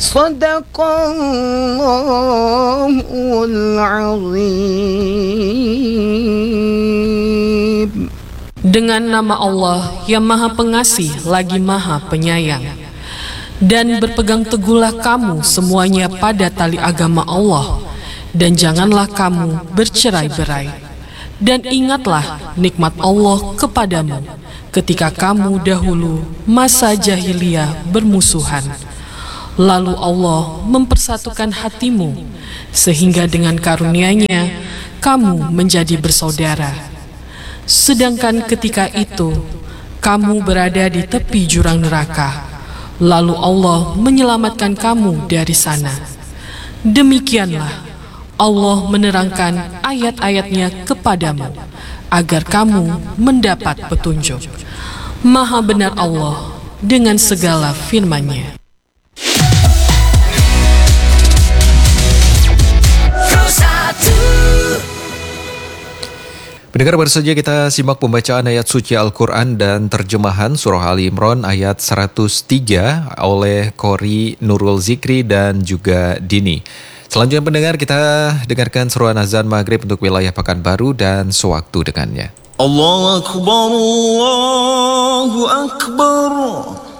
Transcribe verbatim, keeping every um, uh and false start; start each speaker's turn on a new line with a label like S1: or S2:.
S1: Sadaqallahul azim.
S2: Dengan nama Allah yang Maha Pengasih lagi Maha Penyayang. Dan berpegang teguhlah kamu semuanya pada tali agama Allah, dan janganlah kamu bercerai-berai. Dan ingatlah nikmat Allah kepadamu ketika kamu dahulu masa jahiliyah bermusuhan. Lalu Allah mempersatukan hatimu, sehingga dengan karunia-Nya kamu menjadi bersaudara. Sedangkan ketika itu kamu berada di tepi jurang neraka, lalu Allah menyelamatkan kamu dari sana. Demikianlah Allah menerangkan ayat-ayat-Nya kepadamu agar kamu mendapat petunjuk. Maha benar Allah dengan segala firman-Nya.
S3: Pendengar, baru saja kita simak pembacaan ayat suci Al-Quran dan terjemahan Surah Ali Imran ayat seratus tiga oleh Qori Nurul Zikri dan juga Dini. Selanjutnya pendengar, kita dengarkan seruan azan maghrib untuk wilayah Pekanbaru dan sewaktu dengannya.
S1: Allahu Akbar, Allahu Akbar.